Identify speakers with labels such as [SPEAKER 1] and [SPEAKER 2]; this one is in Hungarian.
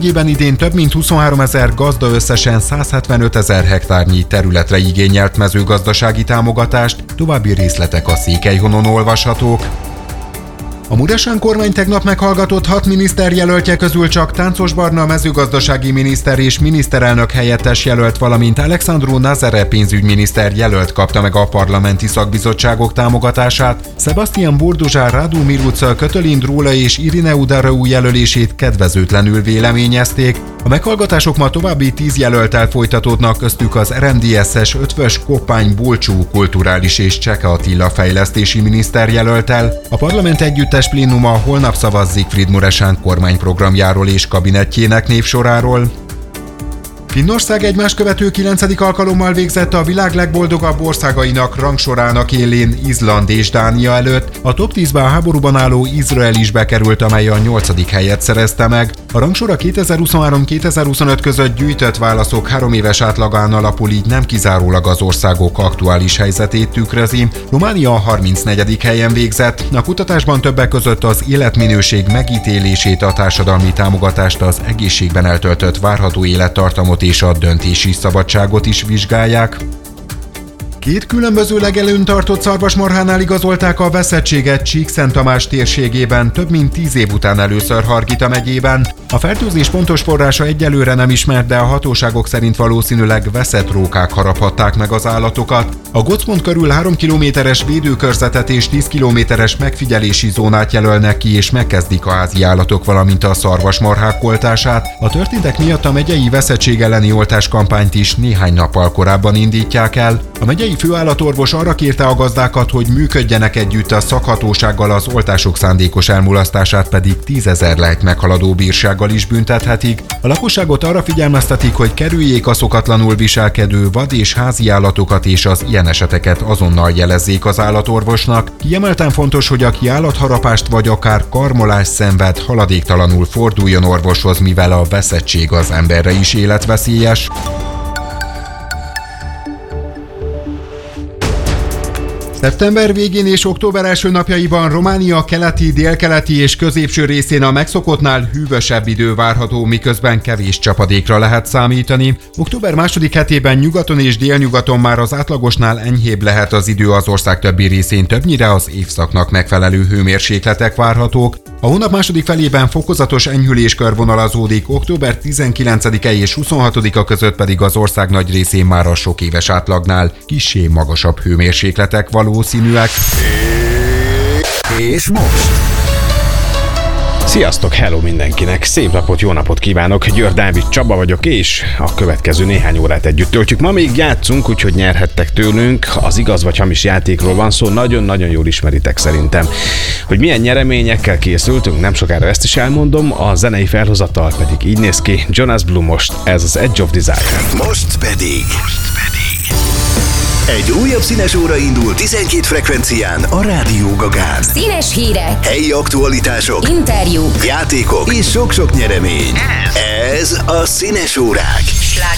[SPEAKER 1] megyében idén több mint 23 000 gazda összesen 175 000 hektárnyi területre igényelt mezőgazdasági támogatást, további részletek a Székelyhonon olvashatók. A Muresan kormány tegnap meghallgatott 6 miniszterjelöltje közül csak Táncos Barna mezőgazdasági miniszter és miniszterelnök helyettes jelölt, valamint Alexandru Nazare pénzügyminiszter jelölt kapta meg a parlamenti szakbizottságok támogatását. Sebastian Burduzsár, Radu Miruca, Kötölin Dróla és Irine Udarau jelölését kedvezőtlenül véleményezték. A meghallgatások ma további 10 jelölttel folytatódnak, köztük az RMDSZ-es Ötvös Koppány Bulcsú kulturális és Cseke Attila fejlesztési miniszter jelölttel. A parlament együttes plénuma holnap szavaz Siegfried Muresan kormányprogramjáról és kabinettjének névsoráról. Finnország egymást követő 9. alkalommal végzett a világ legboldogabb országainak rangsorának élén Izland és Dánia előtt. A top 10-be a háborúban álló Izrael is bekerült, amely a 8. helyet szerezte meg. A rangsora 2023-2025 között gyűjtött válaszok 3 éves átlagán alapul, így nem kizárólag az országok aktuális helyzetét tükrözi. Románia a 34. helyen végzett. A kutatásban többek között az életminőség megítélését, a társadalmi támogatást, az egészségben eltöltött várható élettartamot és a döntési szabadságot is vizsgálják. 2 különböző legelőn tartott szarvasmarhánál igazolták a veszettséget Csíkszent Tamás térségében több mint 10 év után először Hargita megyében. A fertőzés pontos forrása egyelőre nem ismert, de a hatóságok szerint valószínűleg veszett rókák haraphatták meg az állatokat. A gócpont körül 3 kilométeres védőkörzetet és 10 kilométeres megfigyelési zónát jelölnek ki, és megkezdik a házi állatok, valamint a szarvasmarhák oltását. A történtek miatt a megyei veszettség elleni oltáskampányt is néhány nappal korábban indítják el. A megyei főállatorvos arra kérte a gazdákat, hogy működjenek együtt a szakhatósággal, az oltások szándékos elmulasztását pedig 10 000 lejt meghaladó bírsággal is büntethetik. A lakosságot arra figyelmeztetik, hogy kerüljék a szokatlanul viselkedő vad- és házi állatokat, és az ilyen eseteket azonnal jelezzék az állatorvosnak. Kiemelten fontos, hogy aki állatharapást vagy akár karmolást szenved, haladéktalanul forduljon orvoshoz, mivel a veszettség az emberre is életveszélyes. Szeptember végén és október első napjaiban Románia keleti, délkeleti és középső részén a megszokottnál hűvösebb idő várható, miközben kevés csapadékra lehet számítani. Október második hetében nyugaton és délnyugaton már az átlagosnál enyhébb lehet az idő, az ország többi részén többnyire az évszaknak megfelelő hőmérsékletek várhatók. A hónap második felében fokozatos enyhülés körvonalazódik, október 19-e és 26-a között pedig az ország nagy részén már a sok éves átlagnál kissé magasabb hőmérsékletek valószínűek.
[SPEAKER 2] És most?
[SPEAKER 3] Sziasztok, hello mindenkinek! Szép napot, jó napot kívánok! Győr Dávid Csaba vagyok, és a következő néhány órát együtt töltjük. Ma még játszunk, úgyhogy nyerhettek tőlünk. Az igaz vagy hamis játékról van szó, nagyon-nagyon jól ismeritek szerintem. Hogy milyen nyereményekkel készültünk, nem sokára ezt is elmondom, a zenei felhozatal pedig így néz ki. Jonas Blue most, ez az Edge of Desire.
[SPEAKER 2] Most pedig. Egy újabb színes óra indul 12 frekvencián a Rádió Gagán.
[SPEAKER 4] Színes hírek,
[SPEAKER 2] helyi aktualitások,
[SPEAKER 4] interjúk,
[SPEAKER 2] játékok és sok-sok nyeremény. Ez a Színes órák.